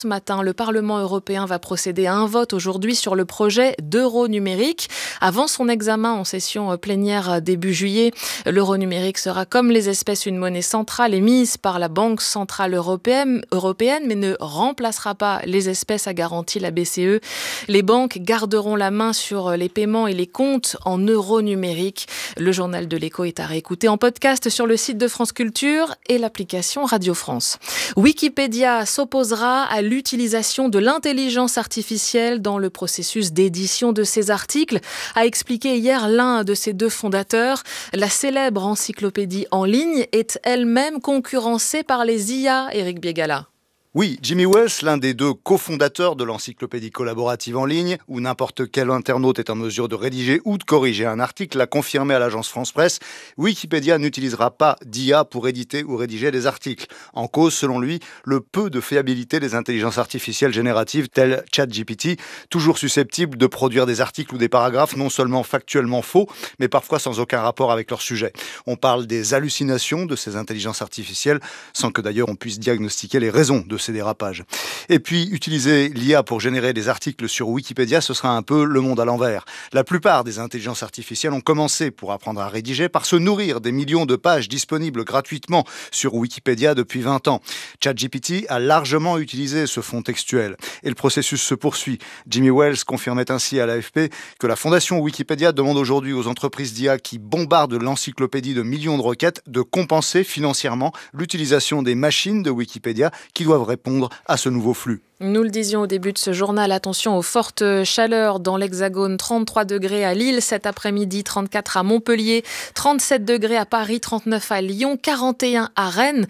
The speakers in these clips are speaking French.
Ce matin, le Parlement européen va procéder à un vote aujourd'hui sur le projet d'euro numérique. Avant son examen en session plénière début juillet, l'euro numérique sera comme les espèces une monnaie centrale émise par la Banque centrale européenne, mais ne remplacera pas les espèces, a garanti la BCE. Les banques garderont la main sur les paiements et les comptes en euro numérique. Le journal de l'Écho est à réécouter en podcast sur le site de France Culture et l'application Radio France. Wikipédia s'opposera à l'utilisation de l'intelligence artificielle dans le processus d'édition de ses articles, a expliqué hier l'un de ses deux fondateurs. La célèbre encyclopédie en ligne est elle-même concurrencée par les IA, Éric Biégala. Oui, Jimmy Wales, l'un des deux cofondateurs de l'encyclopédie collaborative en ligne, où n'importe quel internaute est en mesure de rédiger ou de corriger un article, l'a confirmé à l'agence France Presse. Wikipédia n'utilisera pas d'IA pour éditer ou rédiger des articles. En cause, selon lui, le peu de fiabilité des intelligences artificielles génératives telles ChatGPT, toujours susceptibles de produire des articles ou des paragraphes non seulement factuellement faux, mais parfois sans aucun rapport avec leur sujet. On parle des hallucinations de ces intelligences artificielles, sans que d'ailleurs on puisse diagnostiquer les raisons de ces dérapages. Et puis, utiliser l'IA pour générer des articles sur Wikipédia, ce sera un peu le monde à l'envers. La plupart des intelligences artificielles ont commencé, pour apprendre à rédiger, par se nourrir des millions de pages disponibles gratuitement sur Wikipédia depuis 20 ans. ChatGPT a largement utilisé ce fond textuel. Et le processus se poursuit. Jimmy Wales confirmait ainsi à l'AFP que la fondation Wikipédia demande aujourd'hui aux entreprises d'IA qui bombardent l'encyclopédie de millions de requêtes de compenser financièrement l'utilisation des machines de Wikipédia qui doivent répondre à ce nouveau flux. Nous le disions au début de ce journal, attention aux fortes chaleurs dans l'Hexagone, 33 degrés à Lille cet après-midi, 34 à Montpellier, 37 degrés à Paris, 39 à Lyon, 41 à Rennes,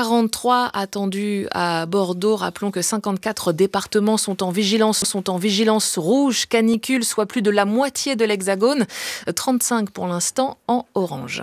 43 attendus à Bordeaux. Rappelons que 54 départements sont en vigilance rouge, canicule, soit plus de la moitié de l'Hexagone, 35 pour l'instant en orange.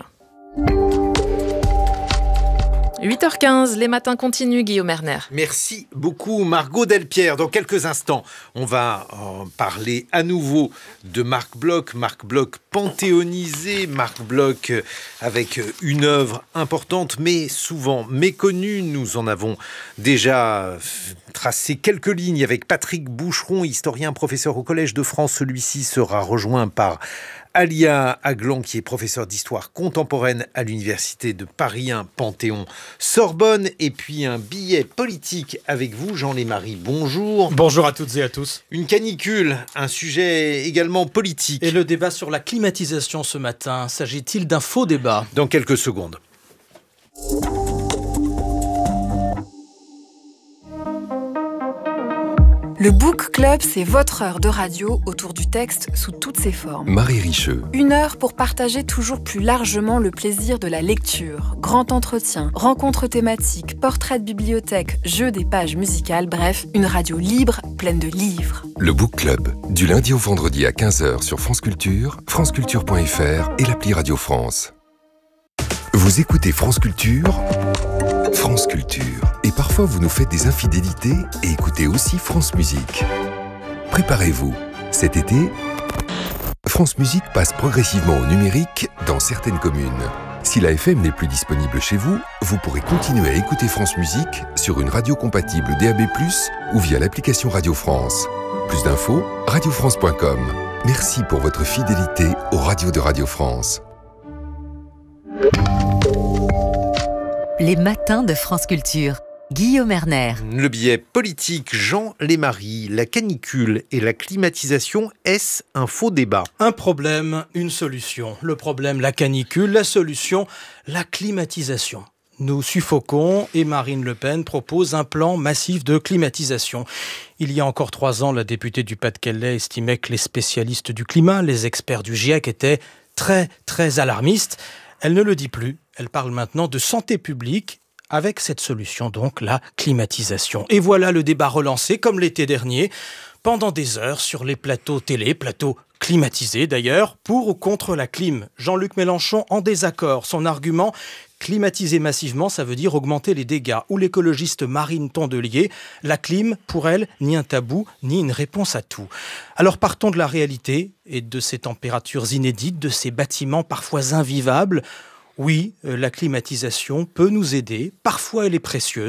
8h15, les matins continuent, Guillaume Erner. Merci beaucoup, Margot Delpierre. Dans quelques instants, on va parler à nouveau de Marc Bloch. Marc Bloch panthéonisé, Marc Bloch avec une œuvre importante, mais souvent méconnue. Nous en avons déjà tracé quelques lignes avec Patrick Boucheron, historien, professeur au Collège de France. Celui-ci sera rejoint par Alia Aglan, qui est professeur d'histoire contemporaine à l'université de Paris 1 Panthéon-Sorbonne. Et puis un billet politique avec vous, Jean Lémarie. Bonjour. Bonjour à toutes et à tous. Une canicule, un sujet également politique. Et le débat sur la climatisation ce matin, s'agit-il d'un faux débat ? Dans quelques secondes. Le Book Club, c'est votre heure de radio autour du texte sous toutes ses formes. Marie Richeux. Une heure pour partager toujours plus largement le plaisir de la lecture. Grand entretien, rencontres thématiques, portraits de bibliothèque, jeux des pages musicales, bref, une radio libre, pleine de livres. Le Book Club, du lundi au vendredi à 15h sur France Culture, franceculture.fr et l'appli Radio France. Vous écoutez France Culture, France Culture. Et parfois, vous nous faites des infidélités et écoutez aussi France Musique. Préparez-vous. Cet été, France Musique passe progressivement au numérique dans certaines communes. Si la FM n'est plus disponible chez vous, vous pourrez continuer à écouter France Musique sur une radio compatible DAB+, ou via l'application Radio France. Plus d'infos, radiofrance.com. Merci pour votre fidélité aux radios de Radio France. Les matins de France Culture. Guillaume Erner. Le billet politique, Jean Lémarie. La canicule et la climatisation, est-ce un faux débat ? Un problème, une solution. Le problème, la canicule. La solution, la climatisation. Nous suffoquons et Marine Le Pen propose un plan massif de climatisation. Il y a encore 3 ans, la députée du Pas-de-Calais estimait que les spécialistes du climat, les experts du GIEC, étaient très, très alarmistes. Elle ne le dit plus. Elle parle maintenant de santé publique avec cette solution, donc la climatisation. Et voilà le débat relancé, comme l'été dernier, pendant des heures sur les plateaux télé, plateaux climatisés d'ailleurs, pour ou contre la clim. Jean-Luc Mélenchon en désaccord. Son argument, climatiser massivement, ça veut dire augmenter les dégâts. Ou l'écologiste Marine Tondelier, la clim, pour elle, ni un tabou, ni une réponse à tout. Alors partons de la réalité et de ces températures inédites, de ces bâtiments parfois invivables. Oui, la climatisation peut nous aider. Parfois, elle est précieuse.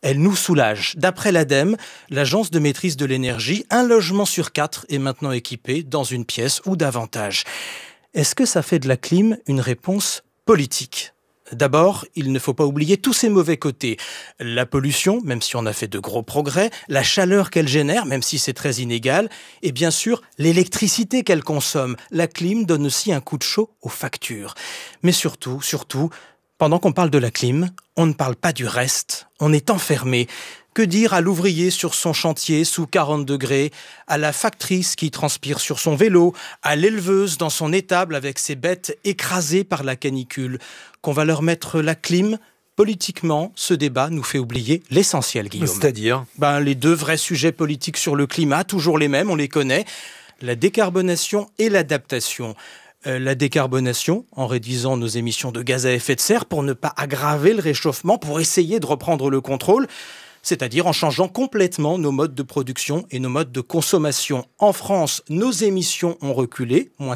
Elle nous soulage. D'après l'ADEME, l'Agence de maîtrise de l'énergie, 1 logement sur 4 est maintenant équipé dans une pièce ou davantage. Est-ce que ça fait de la clim une réponse politique ? D'abord, il ne faut pas oublier tous ses mauvais côtés. La pollution, même si on a fait de gros progrès, la chaleur qu'elle génère, même si c'est très inégal, et bien sûr, l'électricité qu'elle consomme. La clim donne aussi un coup de chaud aux factures. Mais surtout, pendant qu'on parle de la clim, on ne parle pas du reste. On est enfermé. Que dire à l'ouvrier sur son chantier sous 40 degrés, à la factrice qui transpire sur son vélo, à l'éleveuse dans son étable avec ses bêtes écrasées par la canicule? Qu'on va leur mettre la clim? Politiquement, ce débat nous fait oublier l'essentiel, Guillaume. C'est-à-dire ? Les 2 vrais sujets politiques sur le climat, toujours les mêmes, on les connaît. La décarbonation et l'adaptation. La décarbonation, en réduisant nos émissions de gaz à effet de serre pour ne pas aggraver le réchauffement, pour essayer de reprendre le contrôle. C'est-à-dire en changeant complètement nos modes de production et nos modes de consommation. En France, nos émissions ont reculé, moins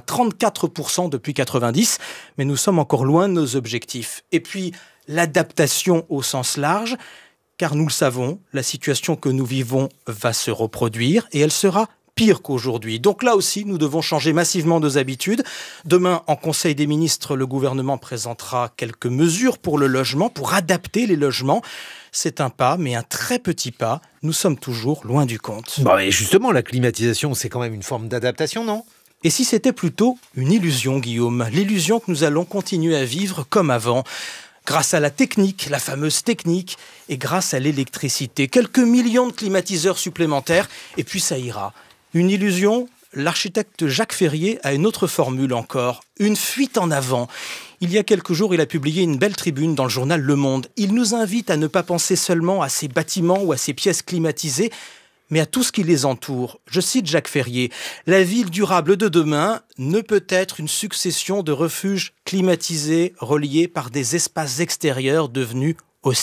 34% depuis 90, mais nous sommes encore loin de nos objectifs. Et puis, l'adaptation au sens large, car nous le savons, la situation que nous vivons va se reproduire et elle sera pire qu'aujourd'hui. Donc là aussi, nous devons changer massivement nos habitudes. Demain, en Conseil des ministres, le gouvernement présentera quelques mesures pour le logement, pour adapter les logements. C'est un pas, mais un très petit pas. Nous sommes toujours loin du compte. Et justement, la climatisation, c'est quand même une forme d'adaptation, non ? Et si c'était plutôt une illusion, Guillaume ? L'illusion que nous allons continuer à vivre comme avant. Grâce à la technique, la fameuse technique, et grâce à l'électricité. Quelques millions de climatiseurs supplémentaires, et puis ça ira. Une illusion, l'architecte Jacques Ferrier a une autre formule encore, une fuite en avant. Il y a quelques jours, il a publié une belle tribune dans le journal Le Monde. Il nous invite à ne pas penser seulement à ces bâtiments ou à ces pièces climatisées, mais à tout ce qui les entoure. Je cite Jacques Ferrier, « La ville durable de demain ne peut être une succession de refuges climatisés reliés par des espaces extérieurs devenus hostiles. »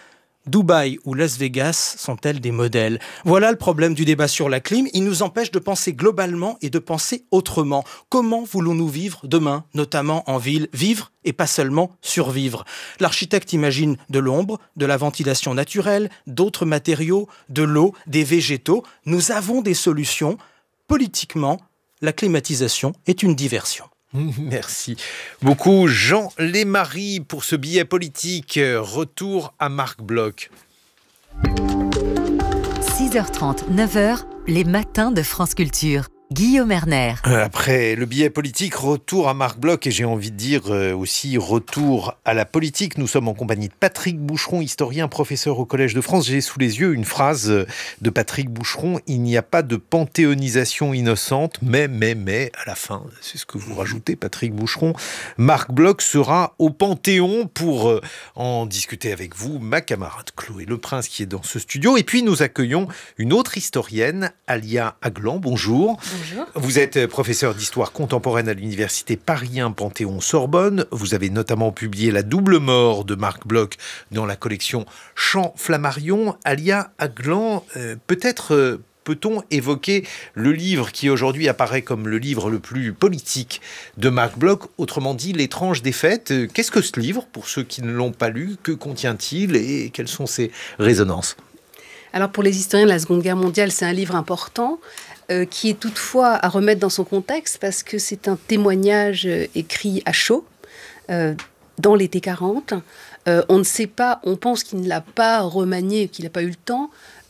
Dubaï ou Las Vegas sont-elles des modèles ? Voilà le problème du débat sur la clim. Il nous empêche de penser globalement et de penser autrement. Comment voulons-nous vivre demain, notamment en ville ? Vivre et pas seulement survivre. L'architecte imagine de l'ombre, de la ventilation naturelle, d'autres matériaux, de l'eau, des végétaux. Nous avons des solutions. Politiquement, la climatisation est une diversion. Merci beaucoup Jean Lémarie pour ce billet politique. Retour à Marc Bloch. 6h30, 9h, les matins de France Culture. Guillaume Erner. Après le billet politique, retour à Marc Bloch et j'ai envie de dire aussi retour à la politique. Nous sommes en compagnie de Patrick Boucheron, historien, professeur au Collège de France. J'ai sous les yeux une phrase de Patrick Boucheron. Il n'y a pas de panthéonisation innocente, mais, à la fin, c'est ce que vous rajoutez, Patrick Boucheron. Marc Bloch sera au Panthéon pour en discuter avec vous, ma camarade Chloé Leprince qui est dans ce studio. Et puis nous accueillons une autre historienne, Alia Aglan. Bonjour. Bonjour. Vous êtes professeur d'histoire contemporaine à l'université Paris 1 Panthéon-Sorbonne. Vous avez notamment publié La double mort de Marc Bloch dans la collection Chant Flammarion. Alia Aglan, peut-être peut-on évoquer le livre qui aujourd'hui apparaît comme le livre le plus politique de Marc Bloch, autrement dit L'étrange défaite. Qu'est-ce que ce livre, pour ceux qui ne l'ont pas lu? Que contient-il et quelles sont ses résonances? Alors pour les historiens de la Seconde Guerre mondiale, c'est un livre important qui est toutefois à remettre dans son contexte parce que c'est un témoignage écrit à chaud dans l'été 40. On ne sait pas, on pense qu'il ne l'a pas remanié, qu'il n'a pas eu le temps.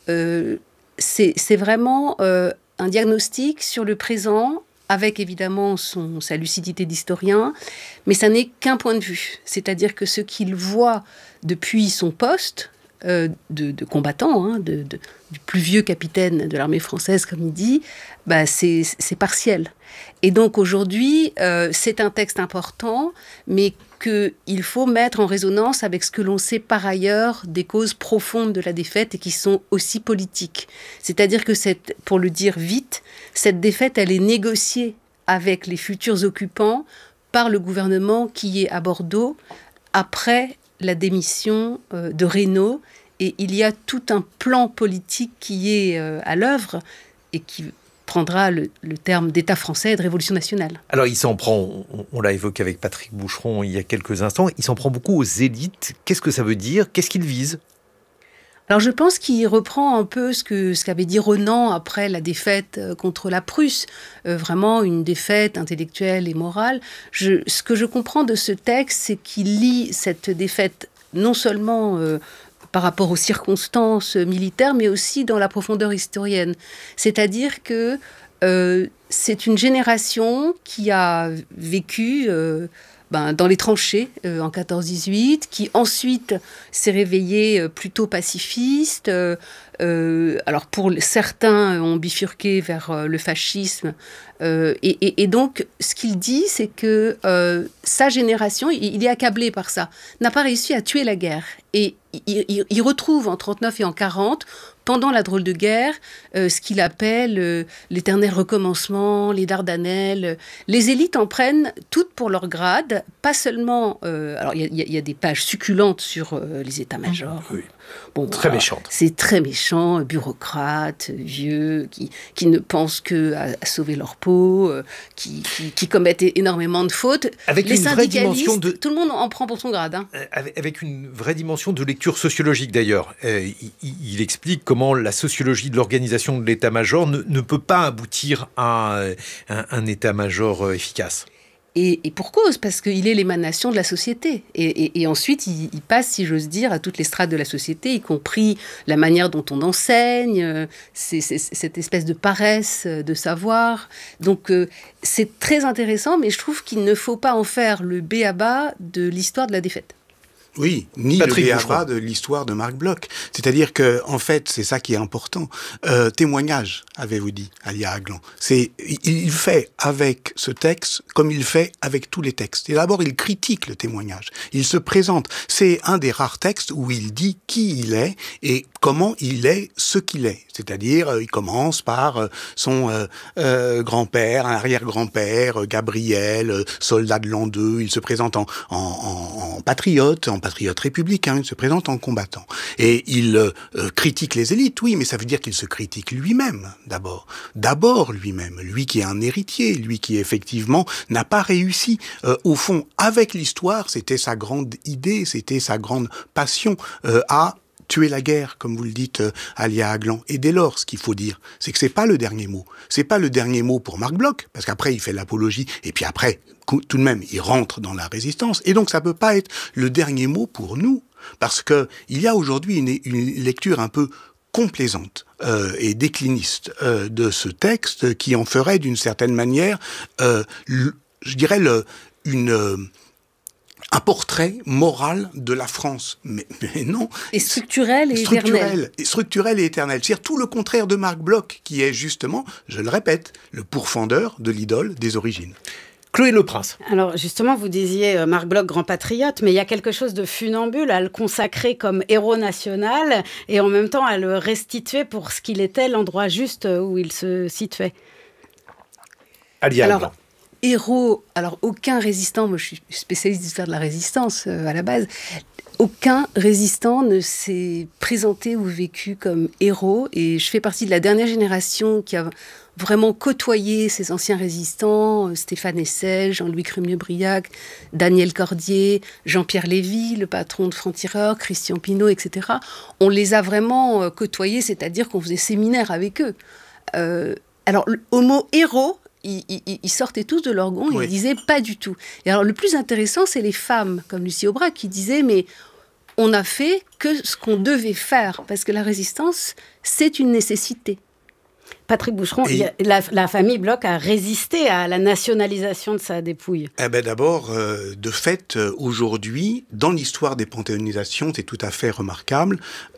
C'est vraiment un diagnostic sur le présent avec évidemment sa lucidité d'historien, mais ça n'est qu'un point de vue. C'est-à-dire que ce qu'il voit depuis son poste de combattant, du plus vieux capitaine de l'armée française, comme il dit, c'est partiel. Et donc aujourd'hui, c'est un texte important, mais qu'il faut mettre en résonance avec ce que l'on sait par ailleurs des causes profondes de la défaite et qui sont aussi politiques. C'est-à-dire que, pour le dire vite, cette défaite, elle est négociée avec les futurs occupants par le gouvernement qui est à Bordeaux après la démission de Reynaud. Et il y a tout un plan politique qui est à l'œuvre et qui prendra le terme d'État français et de Révolution nationale. Alors il s'en prend, on l'a évoqué avec Patrick Boucheron il y a quelques instants, il s'en prend beaucoup aux élites. Qu'est-ce que ça veut dire? Qu'est-ce qu'il vise? Alors je pense qu'il reprend un peu ce qu'avait dit Renan après la défaite contre la Prusse, vraiment une défaite intellectuelle et morale. Ce que je comprends de ce texte, c'est qu'il lie cette défaite non seulement par rapport aux circonstances militaires, mais aussi dans la profondeur historienne. C'est-à-dire que c'est une génération qui a vécu dans les tranchées en 14-18, qui ensuite s'est réveillée plutôt pacifiste. Alors pour certains ont bifurqué vers le fascisme. Et donc ce qu'il dit, c'est que sa génération, il est accablé par ça, n'a pas réussi à tuer la guerre. Et il retrouve en 39 et en 40, pendant la drôle de guerre, ce qu'il appelle l'éternel recommencement, les Dardanelles. Les élites en prennent toutes pour leur grade, pas seulement... alors il y a des pages succulentes sur les états-majors. Oui. Bon, Très méchante. C'est très méchant, bureaucrates, vieux, qui ne pensent qu'à sauver leur peau, qui commettent énormément de fautes. Avec les une vraie dimension syndicalistes, tout le monde en prend pour son grade. Hein. Avec une vraie dimension de lecture sociologique d'ailleurs. Il explique comment la sociologie de l'organisation de l'état-major ne peut pas aboutir à un état-major efficace. Et pour cause, parce qu'il est l'émanation de la société. Et ensuite, il passe, si j'ose dire, à toutes les strates de la société, y compris la manière dont on enseigne, cette espèce de paresse de savoir. Donc, c'est très intéressant, mais je trouve qu'il ne faut pas en faire le b.a.-ba de l'histoire de la défaite. Oui, ni Patrick le Boucheron. b.a.-ba de l'histoire de Marc Bloch. C'est-à-dire que, en fait, c'est ça qui est important. Témoignage, avez-vous dit, Alia Aglan. Il fait avec ce texte comme il fait avec tous les textes. Et d'abord, il critique le témoignage. Il se présente. C'est un des rares textes où il dit qui il est et comment il est ce qu'il est. C'est-à-dire, il commence par son grand-père, un arrière-grand-père, Gabriel, soldat de l'an 2. Il se présente en patriote républicain, il se présente en combattant. Et il critique les élites, oui, mais ça veut dire qu'il se critique lui-même, d'abord. D'abord lui-même, lui qui est un héritier, lui qui effectivement n'a pas réussi. Au fond, avec l'histoire, c'était sa grande idée, c'était sa grande passion à tuer la guerre, comme vous le dites, Alia Aglan. Et dès lors, ce qu'il faut dire, c'est que c'est pas le dernier mot. C'est pas le dernier mot pour Marc Bloch, parce qu'après, il fait l'apologie, et puis après, tout de même, il rentre dans la résistance. Et donc, ça peut pas être le dernier mot pour nous, parce que il y a aujourd'hui une lecture un peu complaisante et décliniste de ce texte qui en ferait d'une certaine manière, je dirais, un portrait moral de la France. Mais non. Et structurel et éternel. Structurel et éternel. C'est-à-dire tout le contraire de Marc Bloch, qui est justement, je le répète, le pourfendeur de l'idole des origines. Chloé Leprince. Alors justement, vous disiez Marc Bloch, grand patriote, mais il y a quelque chose de funambule à le consacrer comme héros national et en même temps à le restituer pour ce qu'il était, l'endroit juste où il se situait. Alia Aglan. Héros, alors aucun résistant, moi je suis spécialiste d'histoire de la résistance à la base, aucun résistant ne s'est présenté ou vécu comme héros, et je fais partie de la dernière génération qui a vraiment côtoyé ces anciens résistants, Stéphane Hessel, Jean-Louis Crémieux-Briac, Daniel Cordier, Jean-Pierre Lévy, le patron de Franc-Tireur, Christian Pinault, etc. On les a vraiment côtoyés, c'est-à-dire qu'on faisait séminaire avec eux. Alors, au mot héros, ils sortaient tous de leur gond et ils disaient pas du tout. Et alors le plus intéressant, c'est les femmes, comme Lucie Aubrac, qui disaient mais on n'a fait que ce qu'on devait faire, parce que la résistance, c'est une nécessité. Patrick Boucheron, la famille Bloch a résisté à la nationalisation de sa dépouille. Eh ben d'abord, de fait, aujourd'hui, dans l'histoire des panthéonisations, c'est tout à fait remarquable,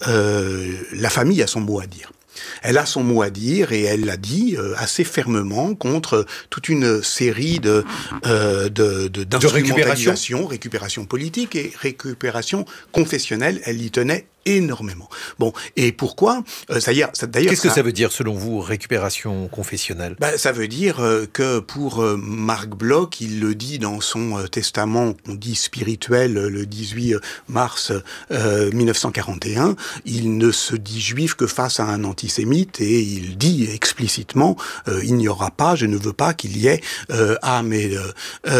la famille a son mot à dire. Elle a son mot à dire et elle l'a dit assez fermement contre toute une série d'instrumentalisation, récupération politique et récupération confessionnelle. Elle y tenait énormément. Bon, et pourquoi d'ailleurs, qu'est-ce que ça veut dire, selon vous, récupération confessionnelle ? Ça veut dire que pour Marc Bloch, il le dit dans son testament, on dit spirituel, le 18 mars 1941, il ne se dit juif que face à un antisémite, et il dit explicitement, il n'y aura pas, je ne veux pas qu'il y ait à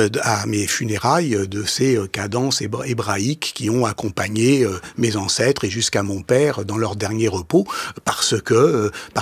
mes funérailles de ces cadences hébraïques qui ont accompagné mes ancêtres, et jusqu'à mon père dans leur dernier repos, parce que